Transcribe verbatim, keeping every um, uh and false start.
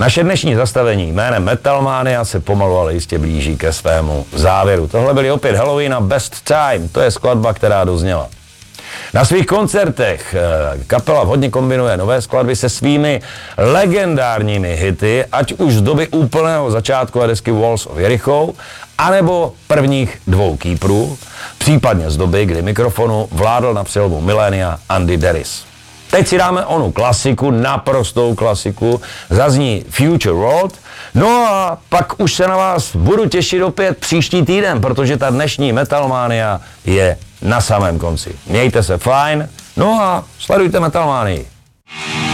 Naše dnešní zastavení jménem Metalmania se pomalu ale jistě blíží ke svému závěru. Tohle byly opět Halloween a Best Time, to je skladba, která dozněla. Na svých koncertech kapela hodně kombinuje nové skladby se svými legendárními hity, ať už z doby úplného začátku a desky Walls of Jericho, anebo prvních dvou Keeperů, případně z doby, kdy mikrofonu vládl na přelomu milénia Andy Deris. Teď si dáme onu klasiku, naprostou klasiku, zazní Future World, no a pak už se na vás budu těšit opět příští týden, protože ta dnešní Metalmania je na samém konci. Mějte se fajn, no a sledujte Metalmanii.